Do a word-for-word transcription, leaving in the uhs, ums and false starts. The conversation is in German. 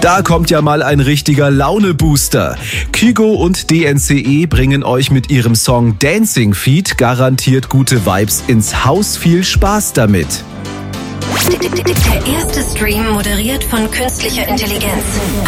Da kommt ja mal ein richtiger Launebooster. Kygo und D N C E bringen euch mit ihrem Song Dancing Feet garantiert gute Vibes ins Haus. Viel Spaß damit. Der erste Stream moderiert von künstlicher Intelligenz.